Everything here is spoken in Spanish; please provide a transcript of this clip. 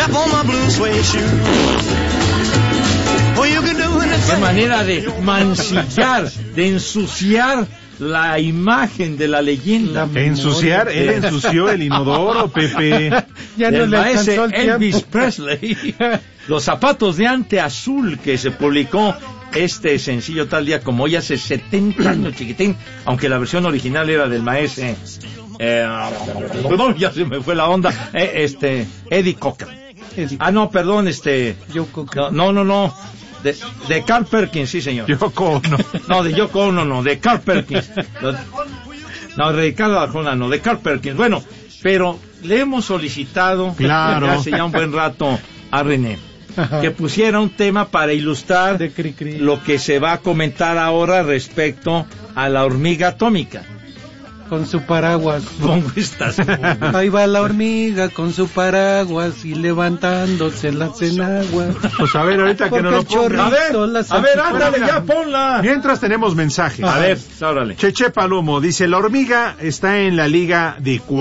step on my blue suede shoe. Oh, you can do anything. Qué manera de mancillar, de ensuciar la imagen de la leyenda. Ensuciar, él ensució el inodoro, Pepe. Ya no le alcanzó el Elvis tiempo. Presley. Los zapatos de ante azul, que se publicó este sencillo tal día como hoy hace 70 años, chiquitín, aunque la versión original era del maestro perdón, ya se me fue la onda, Eddie Cochran. No, perdón, Yoko. no, de Carl Perkins, sí señor. Yoko, no. No, de Yoko Ono, no, de Carl Perkins. No, de Ricardo Arjona, no, de Carl Perkins. Bueno, pero le hemos solicitado, claro, hace ya un buen rato, a René, que pusiera un tema para ilustrar De Cricri. lo que se va a comentar ahora respecto a la hormiga atómica. Con su paraguas. ¿Cómo estás? Ahí va la hormiga con su paraguas y levantándose las enaguas. Pues a ver, ahorita que no lo ponga. A ver, ándale, ya ponla. Mientras tenemos mensajes. A ver, órale. Cheche Palomo dice, la hormiga está en la liga de